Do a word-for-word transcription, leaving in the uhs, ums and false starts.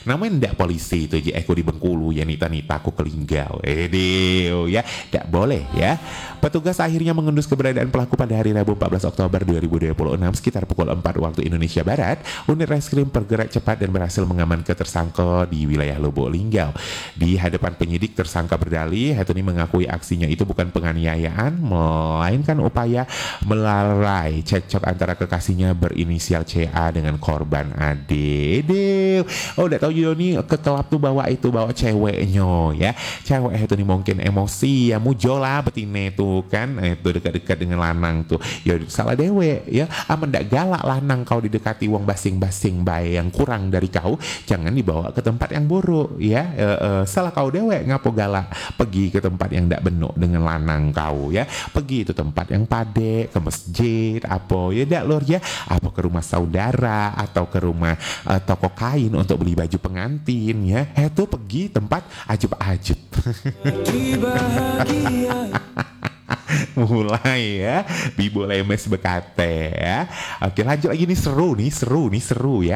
Namanya ndak polisi itu je aku di Bengkulu ya nita-nita aku ke Linggau. Eh deo ya, ndak boleh ya. Petugas akhirnya mengendus keberadaan pelaku pada hari Rabu empat belas Oktober dua ribu dua puluh enam sekitar pukul empat waktu Indonesia Barat. Unit reskrim bergerak cepat dan berhasil mengamankan tersangka di wilayah Lubuk Linggau. Di hadapan penyidik, tersangka berdalih Hetuni mengakui aksinya itu bukan penganiayaan melainkan upaya melerai cekcok antara kekasihnya berinisial C A dengan korban Ade. Dew. Oh, udah tahu juga nih ketelap tuh bawa itu bawa ceweknya ya. Cewek itu nih mungkin emosi ya mujola betine tuh kan itu dekat-dekat dengan lanang tuh. Ya salah dewe ya. Aman ndak galak lanang kau didekati wong basing-basing bae yang kurang dari kau, jangan dibawa ke tempat yang buruk ya. E, e, salah kau dewe ngapo galak pergi ke tempat yang ndak benuk dengan lanang kau ya. Pergi itu tempat yang pade, ke masjid apa ya ndak lur ya. Apa ke rumah saudara atau ke rumah uh, toko kain untuk beli baju pengantin ya. Itu pergi tempat ajub-ajub. Mulai ya Bibo lemes bekate ya. Oke lanjut lagi nih seru nih seru nih seru ya.